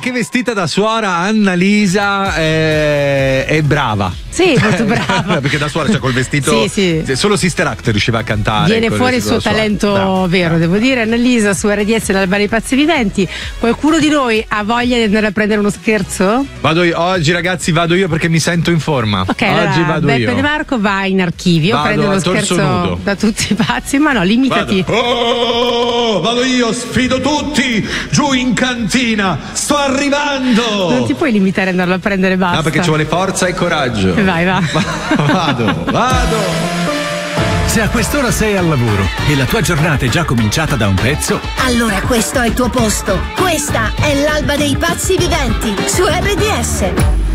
anche vestita da suora Annalisa è brava. Sì, molto brava. Perché da suora, cioè col vestito. Sì. Solo Sister Act riusciva a cantare. Viene fuori il suo talento vero, devo dire. Annalisa su RDS nell'Alba dei Pazzi Viventi. Qualcuno di noi ha voglia di andare a prendere uno scherzo? Vado io. Oggi, ragazzi, vado io perché mi sento in forma. Ok, oggi allora, vado Beppe io. De Marco va in archivio, prende uno scherzo nudo da tutti i pazzi, ma no, limitati. Vado io, sfido tutti giù in cantina. Sto arrivando. Non ti puoi limitare ad andarlo a prendere, basta. No, perché ci vuole forza e coraggio. Vai. Vado. Se a quest'ora sei al lavoro e la tua giornata è già cominciata da un pezzo, allora questo è il tuo posto. Questa è l'Alba dei Pazzi Viventi su RDS.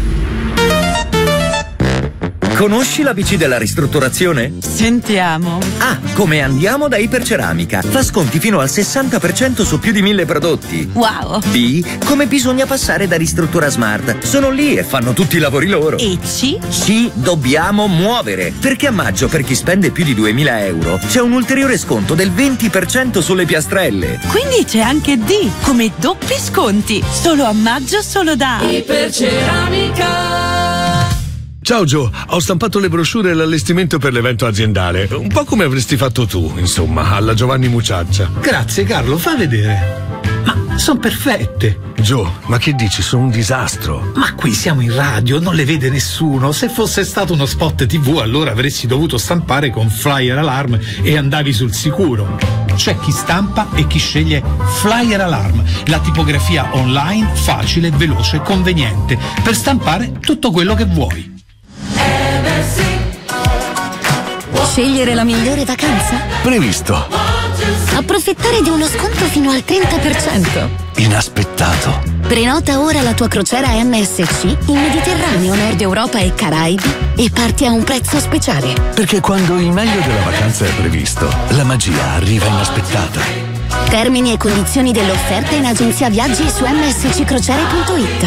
Conosci la BC della ristrutturazione? Sentiamo. A. Come andiamo da Iperceramica. Fa sconti fino al 60% su più di 1000 prodotti. Wow. B. Come bisogna passare da Ristruttura Smart. Sono lì e fanno tutti i lavori loro. E C? C. Dobbiamo muovere. Perché a maggio, per chi spende più di 2000 euro, c'è un ulteriore sconto del 20% sulle piastrelle. Quindi c'è anche D. Come doppi sconti. Solo a maggio, solo da Iperceramica. Ciao Gio, ho stampato le brochure e l'allestimento per l'evento aziendale. Un po' come avresti fatto tu, insomma, alla Giovanni Mucciaccia. Grazie Carlo, fa vedere. Ma sono perfette. Gio, ma che dici? Sono un disastro. Ma qui siamo in radio, non le vede nessuno. Se fosse stato uno spot TV, allora avresti dovuto stampare con Flyer Alarm e andavi sul sicuro. C'è chi stampa e chi sceglie Flyer Alarm, la tipografia online facile, veloce e conveniente per stampare tutto quello che vuoi. Scegliere la migliore vacanza? Previsto. Approfittare di uno sconto fino al 30%. Inaspettato. Prenota ora la tua crociera MSC in Mediterraneo, Nord Europa e Caraibi e parti a un prezzo speciale. Perché quando il meglio della vacanza è previsto, la magia arriva inaspettata. Termini e condizioni dell'offerta in agenzia viaggi e su msccrociere.it.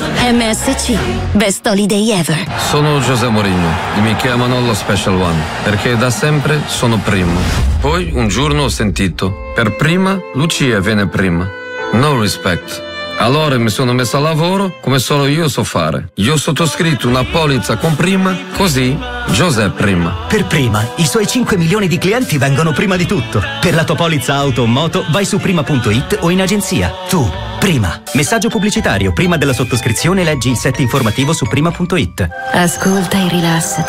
MSC, best holiday ever. Sono José Mourinho e mi chiamano lo Special One perché da sempre sono primo. Poi un giorno ho sentito, per prima Lucia viene prima. No respect. Allora mi sono messo a lavoro come solo io so fare. Io ho sottoscritto una polizza con prima, così José prima. Per prima, i suoi 5 milioni di clienti vengono prima di tutto. Per la tua polizza auto o moto vai su prima.it o in agenzia. Tu, prima. Messaggio pubblicitario. Prima della sottoscrizione leggi il set informativo su prima.it. Ascolta e rilassati.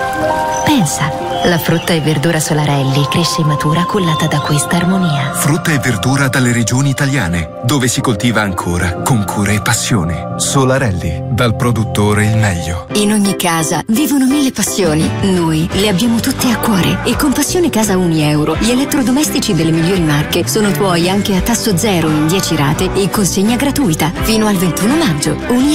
Pensa. La frutta e verdura Solarelli cresce e matura cullata da questa armonia. Frutta e verdura dalle regioni italiane, dove si coltiva ancora con cura e passione. Solarelli, dal produttore il meglio. In ogni casa vivono 1000 passioni. Noi le abbiamo tutte a cuore. E con Passione Casa €1, gli elettrodomestici delle migliori marche sono tuoi anche a tasso zero in 10 rate e consegna gratuita. Fino al 21 maggio,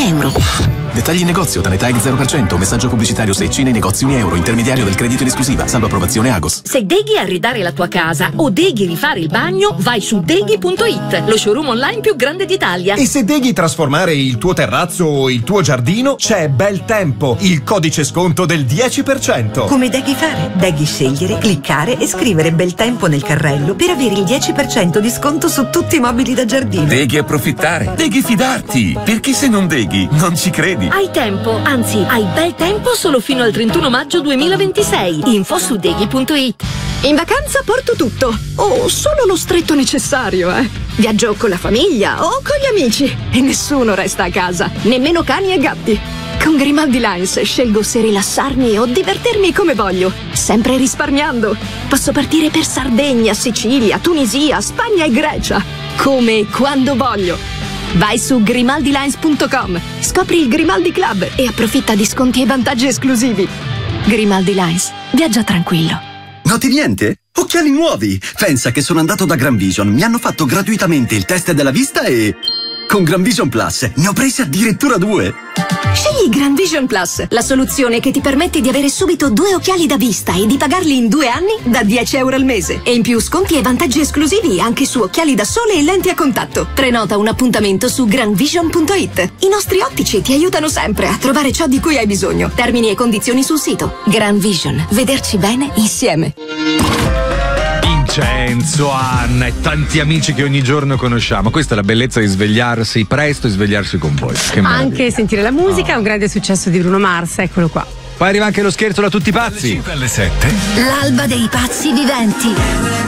€1. Dettagli in negozio, Tanetag 0%, messaggio pubblicitario secci nei negozi €1, intermediario del credito in esclusiva, salvo approvazione Agos. Se deghi arredare la tua casa o deghi rifare il bagno, vai su deghi.it, lo showroom online più grande d'Italia. E se deghi trasformare il tuo terrazzo o il tuo giardino, c'è Bel Tempo, il codice sconto del 10%. Come deghi fare? Deghi scegliere, cliccare e scrivere Bel Tempo nel carrello per avere il 10% di sconto su tutti i mobili da giardino. Deghi approfittare, deghi fidarti, perché se non deghi non ci credi. Hai tempo, anzi hai bel tempo solo fino al 31 maggio 2026. Info su deghi.it. In vacanza porto tutto, o solo lo stretto necessario, Viaggio con la famiglia o con gli amici e nessuno resta a casa, nemmeno cani e gatti. Con Grimaldi Lines scelgo se rilassarmi o divertirmi come voglio, sempre risparmiando. Posso partire per Sardegna, Sicilia, Tunisia, Spagna e Grecia, come e quando voglio. Vai su grimaldilines.com, scopri il Grimaldi Club e approfitta di sconti e vantaggi esclusivi. Grimaldi Lines, viaggia tranquillo. Noti niente? Occhiali nuovi! Pensa che sono andato da Gran Vision, mi hanno fatto gratuitamente il test della vista e... con Gran Vision Plus ne ho presi addirittura 2. Scegli Gran Vision Plus, la soluzione che ti permette di avere subito 2 occhiali da vista e di pagarli in 2 anni da €10 al mese. E in più sconti e vantaggi esclusivi anche su occhiali da sole e lenti a contatto. Prenota un appuntamento su granvision.it. I nostri ottici ti aiutano sempre a trovare ciò di cui hai bisogno. Termini e condizioni sul sito. Gran Vision, vederci bene insieme. Vincenzo, Anna e tanti amici che ogni giorno conosciamo. Questa è la bellezza di svegliarsi presto e svegliarsi con voi. Che anche sentire la musica, un grande successo di Bruno Mars, eccolo qua. Poi arriva anche lo scherzo da tutti i pazzi. Alle 7. L'alba dei pazzi viventi.